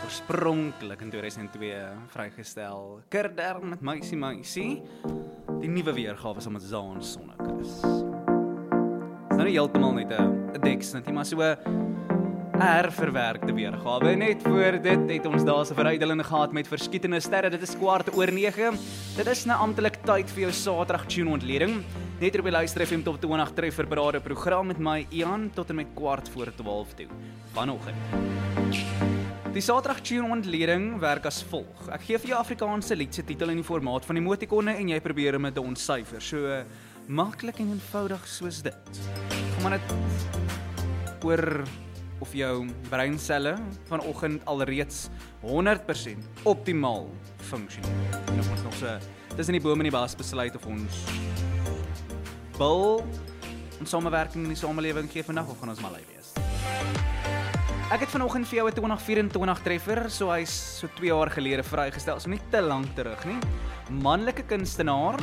oorspronklik in 2002 vrygestel. Kirder met Meisie Meisie, die nuwe weergawe saam met Zaan Sonnekus. Dit is nou nie heeltemal net 'n deksnit, maar so 'n herverwerkte weergawe. Net voor dit het ons daar 'n verrydeling gehad met Verskietende Sterre. Dit is 8:15. Dit is nou amptelik tyd vir jou Saterdag tune ontleding. Net op die Luister FM Top 20 treffer berade program met my Ian tot en met 11:15 toe vanoggend. Die Saterdag tune ontleding werk as volg. Ek gee vir jou Afrikaanse lied se titel in die formaat van emotikonne en jy probeer om dit te ontsyfer. So maklik en eenvoudig soos dit. Kom maar net oor of jou breinselle vanoggend alreeds 100% optimaal funksioneer. En of ons nog so tussen die bome en die bas besluit of ons ons samewerking in die samelewing gee vandag of gaan ons maar lui wees. Ek het vanoggend vir jou 'n 2024 treffer, so hy's so 2 jaar gelede vrygestel, so nie te lank terug nie. Manlike kunstenaar.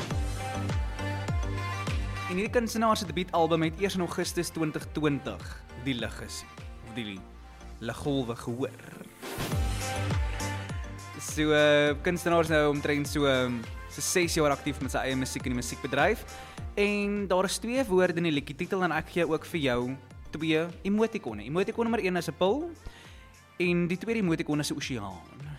En hierdie kunstenaar se debuutalbum het eers in Augustus 2020 die lig gesien, of die liggolwe gehoor. So kunstenaar is nou omtrent so 6 jaar aktief met sy eie musiek in die musiekbedryf. En daar is 2 woorde in die liedjie-titel en ek gee ook vir jou 2 emotikonne. Emotikon nommer 1 is 'n pil en die tweede emotikon is 'n oseaan.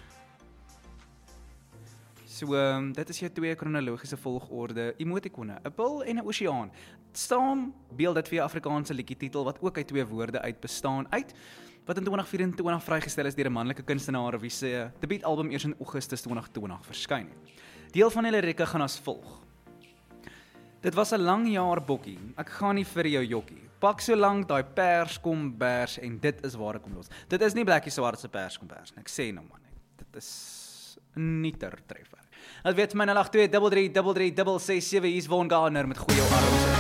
So dit is jou 2 kronologiese volgorde emotikonne, 'n pil en 'n oseaan. Saam beeld dit vir jou Afrikaanse liedjie-titel wat ook uit 2 woorde uit bestaan wat in 2024 vrygestel is deur 'n manlike kunstenaar wie se debuutalbum eers in Augustus 2020 verskyn het. Deel van die lirieke gaan as volg. Dit was 'n lang jaar bokkie, ek gaan nie vir jou jokkie. Pak so lank daai perskombers en dit is waar ek kom los. Dit is nie Blackie Swart se perskombers nie, ek sê nou man, dit is 'n nieter treffer. Dit weet my 082333367, hier's Von Gardner met goeie arms.